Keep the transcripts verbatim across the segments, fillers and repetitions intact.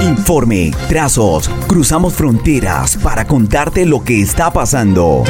Informe, trazos, cruzamos fronteras para contarte lo que está pasando.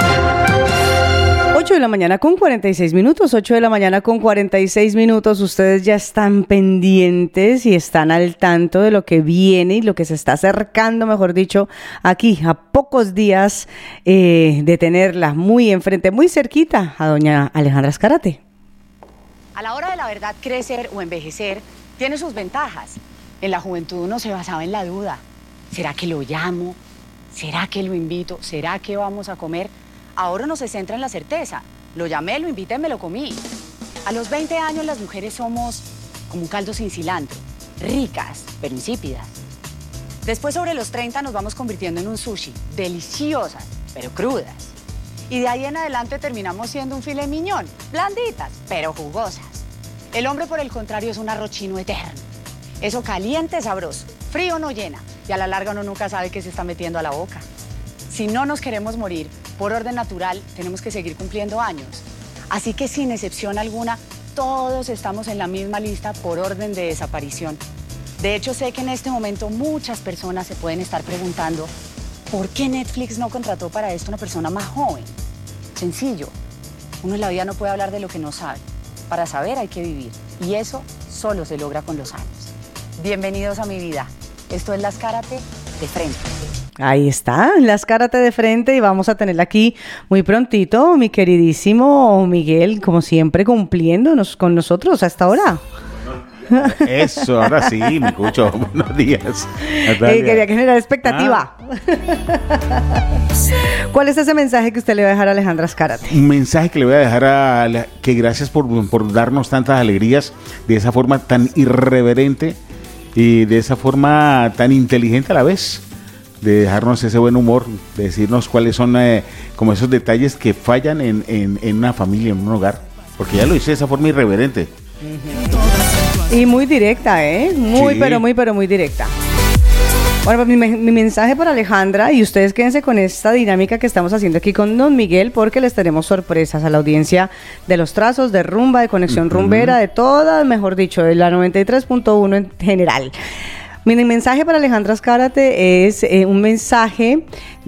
ocho de la mañana con cuarenta y seis minutos, ocho de la mañana con cuarenta y seis minutos, ustedes ya están pendientes y están al tanto de lo que viene y lo que se está acercando, mejor dicho, aquí a pocos días eh, de tenerla muy enfrente, muy cerquita a doña Alejandra Azcárate. A la hora de la verdad, crecer o envejecer tiene sus ventajas. En la juventud uno se basaba en la duda. ¿Será que lo llamo? ¿Será que lo invito? ¿Será que vamos a comer? Ahora uno se centra en la certeza. Lo llamé, lo invité, me lo comí. A los veinte años las mujeres somos como un caldo sin cilantro. Ricas, pero insípidas. Después sobre los treinta nos vamos convirtiendo en un sushi. Deliciosas, pero crudas. Y de ahí en adelante terminamos siendo un filet mignon. Blanditas, pero jugosas. El hombre, por el contrario, es un arroz chino eterno. Eso caliente, sabroso. Frío no llena. Y a la larga uno nunca sabe qué se está metiendo a la boca. Si no nos queremos morir, por orden natural, tenemos que seguir cumpliendo años. Así que sin excepción alguna, todos estamos en la misma lista por orden de desaparición. De hecho, sé que en este momento muchas personas se pueden estar preguntando ¿por qué Netflix no contrató para esto una persona más joven? Sencillo. Uno en la vida no puede hablar de lo que no sabe. Para saber hay que vivir. Y eso solo se logra con los años. Bienvenidos a mi vida. Esto es Las Azcárate de frente. Ahí está, Las Azcárate de frente, y vamos a tenerla aquí muy prontito, mi queridísimo Miguel, como siempre, cumpliéndonos con nosotros hasta ahora. Eso, ahora sí, me escucho. Buenos días. Eh, quería generar expectativa. Ah. ¿Cuál es ese mensaje que usted le va a dejar a Alejandra Azcárate? Un mensaje que le voy a dejar a la, que gracias por, por darnos tantas alegrías de esa forma tan irreverente y de esa forma tan inteligente a la vez, de dejarnos ese buen humor, de decirnos cuáles son eh, como esos detalles que fallan en, en, en una familia, en un hogar, porque ya lo hice de esa forma irreverente. Uh-huh. Y muy directa, ¿eh? Muy, sí. pero muy, pero muy directa. Bueno, mi, mi mensaje para Alejandra, y ustedes quédense con esta dinámica que estamos haciendo aquí con don Miguel, porque les tenemos sorpresas a la audiencia de Los Trazos, de Rumba, de Conexión uh-huh. Rumbera, de todas, mejor dicho, de la noventa y tres punto uno en general. Mi mensaje para Alejandra Azcárate es eh, un mensaje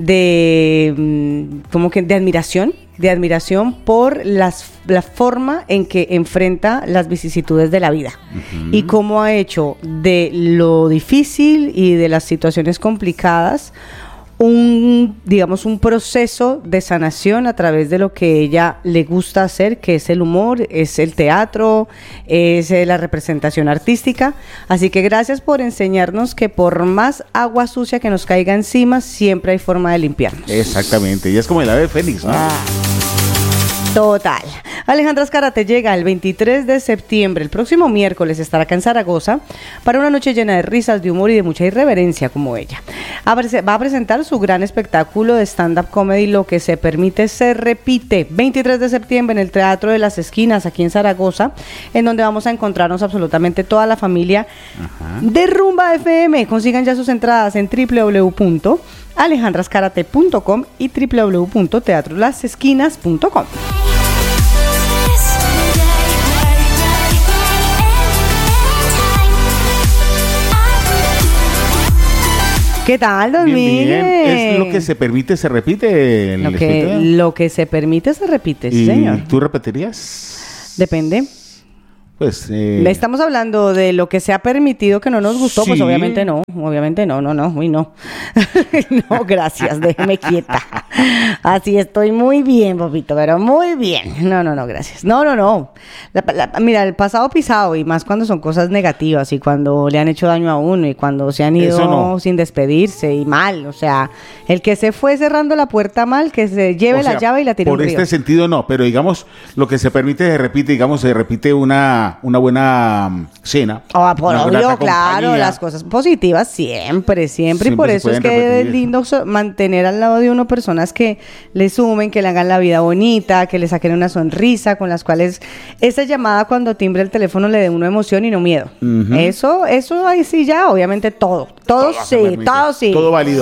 de, como que de admiración, de admiración por las, la forma en que enfrenta las vicisitudes de la vida uh-huh. y cómo ha hecho de lo difícil y de las situaciones complicadas un, digamos, un proceso de sanación a través de lo que ella le gusta hacer, que es el humor, es el teatro, es la representación artística. Así que gracias por enseñarnos que por más agua sucia que nos caiga encima, siempre hay forma de limpiarnos. Exactamente, y es como el ave fénix, ¿no? Ah. Total. Alejandra Azcárate llega el veintitrés de septiembre, el próximo miércoles estará acá en Zaragoza para una noche llena de risas, de humor y de mucha irreverencia como ella. Va a presentar su gran espectáculo de stand-up comedy Lo que se permite se repite, veintitrés de septiembre en el Teatro de las Esquinas aquí en Zaragoza, en donde vamos a encontrarnos absolutamente toda la familia Ajá. de Rumba F M. Consigan ya sus entradas en doble u doble u doble u punto alejandra azcárate punto com y doble u doble u doble u punto teatro las esquinas punto com. ¿Qué tal, don Miguel? Es lo que se permite, se repite. Lo que, lo que se permite, se repite, sí, señor. ¿Tú repetirías? Depende. Pues, eh... Le estamos hablando de lo que se ha permitido que no nos gustó, sí. Pues obviamente no, obviamente no, no, no, uy no. No, gracias, déjeme quieta. Así estoy muy bien, papito, pero muy bien. No, no, no, gracias. No, no, no. La, la, mira, el pasado pisado, y más cuando son cosas negativas y cuando le han hecho daño a uno y cuando se han ido no. sin despedirse y mal. O sea, el que se fue cerrando la puerta mal, que se lleve o sea, la llave y la tire por un río. Este sentido no, pero digamos, lo que se permite se repite, digamos, se repite una, una buena um, cena. Oh, por obvio, claro, las cosas positivas siempre, siempre, siempre y por eso es que repetir. Es lindo mantener al lado de uno personas que le sumen, que le hagan la vida bonita, que le saquen una sonrisa, con las cuales esa llamada cuando timbre el teléfono le dé uno emoción y no miedo. Uh-huh. Eso, eso ahí sí ya, obviamente todo, todo, todo sí, todo sí. Todo válido.